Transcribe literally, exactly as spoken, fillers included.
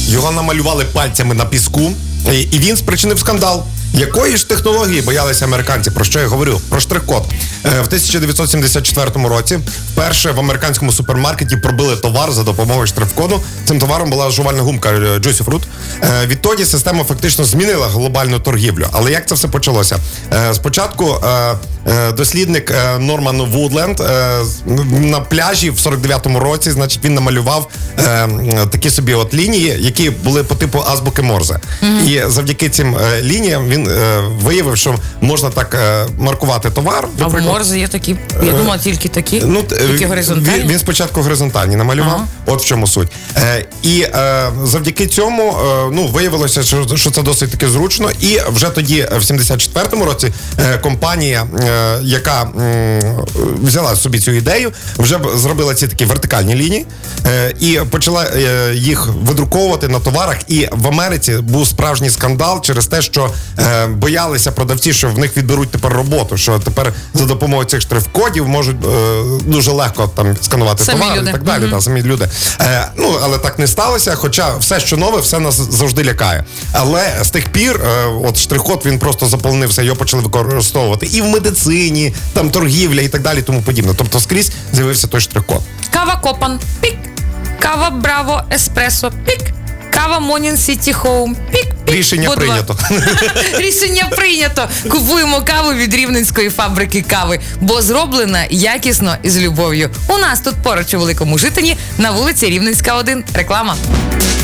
його намалювали пальцями на піску, і він спричинив скандал. Якої ж технології боялися американці? Про що я говорю? Про штрих-код. В тисяча дев'ятсот сімдесят четвертому році вперше в американському супермаркеті пробили товар за допомогою штрих-коду. Цим товаром була жувальна гумка Juicy Fruit. Відтоді система фактично змінила глобальну торгівлю. Але як це все почалося? Спочатку дослідник Норман Вудленд на пляжі в сорок дев'ятому році, значить, він намалював такі собі от лінії, які були по типу азбуки Морзе. Mm-hmm. І завдяки цим лініям він виявив, що можна так маркувати товар. А в Морзе є такі, я думала, тільки такі, ну, тільки горизонтальні? Він, він спочатку горизонтальні намалював, ага. От в чому суть. І завдяки цьому, ну, виявилося, що, що це досить таки зручно, і вже тоді, в сімдесят четвертому році, компанія, яка взяла собі цю ідею, вже зробила ці такі вертикальні лінії і почала їх видруковувати на товарах. І в Америці був справжній скандал через те, що боялися продавці, що в них відберуть тепер роботу, що тепер за допомогою цих штрих-кодів можуть дуже легко там сканувати самі товари люди. І так далі, mm-hmm. та, самі люди. Ну, але так не сталося, хоча все, що нове, все нас завжди лякає. Але з тих пір, от штрих-код, він просто заполонився, його почали використовувати і в медицині, там торгівля і так далі, тому подібне. Тобто скрізь з'явився той штрих-код. Кава Копан, пік. Кава Браво, Еспресо, пік. Кава Монін Сіті Хоум, пік, пік. Рішення Будва. прийнято. Рішення прийнято. Купуємо каву від Рівненської фабрики кави, бо зроблена якісно і з любов'ю. У нас тут поруч у Великому Житині на вулиці Рівненська, один. Реклама.